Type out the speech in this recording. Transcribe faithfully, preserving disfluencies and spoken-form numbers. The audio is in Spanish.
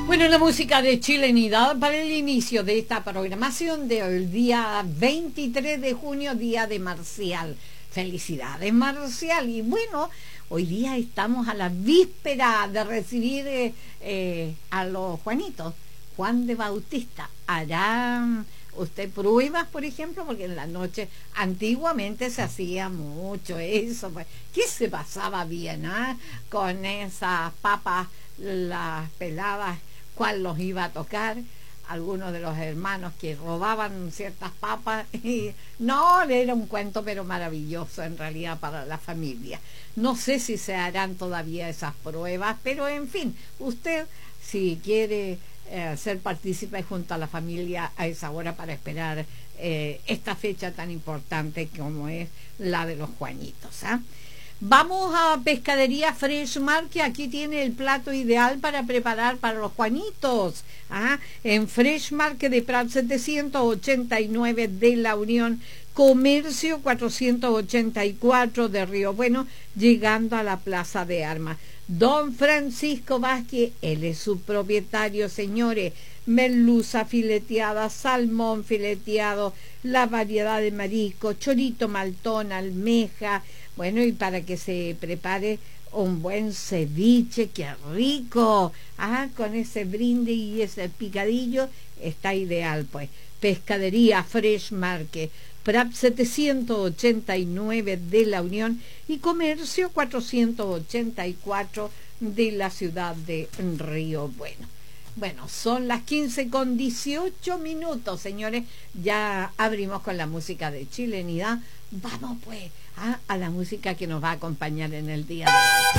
Bueno, la música de chilenidad para el inicio de esta programación del día veintitrés de junio, día de Marcial. Felicidades, Marcial. Y bueno, hoy día estamos a la víspera de recibir eh, eh, a los Juanitos. Juan de Bautista. ¿Hará usted pruebas, por ejemplo? Porque en la noche antiguamente se hacía mucho eso. Pues, ¿qué se pasaba bien ah? Con esas papas, las peladas? ¿Cuál los iba a tocar? Algunos de los hermanos que robaban ciertas papas. Y no, era un cuento pero maravilloso en realidad para la familia. No sé si se harán todavía esas pruebas, pero en fin, usted si quiere eh, ser partícipe junto a la familia a esa hora para esperar eh, esta fecha tan importante como es la de los Juanitos, ¿ah? ¿eh? Vamos a Pescadería Freshmar, que aquí tiene el plato ideal para preparar para los Juanitos. ¿Ah? En Freshmar, que de Prat setecientos ochenta y nueve de La Unión, Comercio cuatrocientos ochenta y cuatro de Río Bueno, llegando a la Plaza de Armas. Don Francisco Vázquez, él es su propietario, señores. Merluza fileteada, salmón fileteado, la variedad de marisco, chorito maltón, almeja. Bueno, y para que se prepare un buen ceviche, qué rico, ah, con ese brinde y ese picadillo, está ideal, pues. Pescadería Fresh Market, Prat setecientos ochenta y nueve de La Unión y Comercio cuatrocientos ochenta y cuatro de la ciudad de Río Bueno. Bueno, son las quince con dieciocho minutos, señores. Ya abrimos con la música de chilenidad. Vamos pues a, a la música que nos va a acompañar en el día de hoy.